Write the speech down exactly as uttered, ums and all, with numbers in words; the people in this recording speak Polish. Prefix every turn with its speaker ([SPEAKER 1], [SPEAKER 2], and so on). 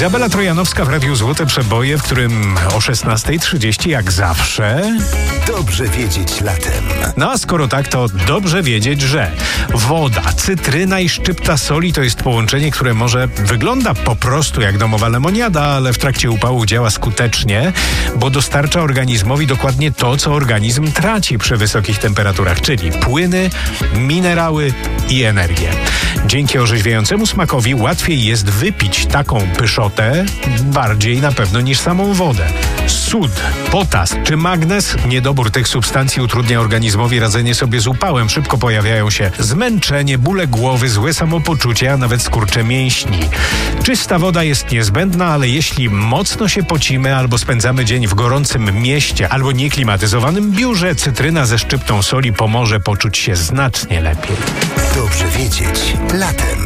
[SPEAKER 1] Izabela Trojanowska w Radiu Złote Przeboje, w którym o szesnasta trzydzieści jak zawsze...
[SPEAKER 2] Dobrze wiedzieć latem.
[SPEAKER 1] No a skoro tak, to dobrze wiedzieć, że woda, cytryna i szczypta soli to jest połączenie, które może wygląda po prostu jak domowa lemoniada, ale w trakcie upału działa skutecznie, bo dostarcza organizmowi dokładnie to, co organizm traci przy wysokich temperaturach, czyli płyny, minerały i energię. Dzięki orzeźwiającemu smakowi łatwiej jest wypić taką pyszotę bardziej na pewno niż samą wodę. Sód, potas czy magnez, niedobór tych substancji utrudnia organizmowi radzenie sobie z upałem. Szybko pojawiają się zmęczenie, bóle głowy, złe samopoczucie, a nawet skurcze mięśni. Czysta woda jest niezbędna, ale jeśli mocno się pocimy albo spędzamy dzień w gorącym mieście albo nieklimatyzowanym biurze, cytryna ze szczyptą soli pomoże poczuć się znacznie lepiej.
[SPEAKER 2] Dobrze wiedzieć latem.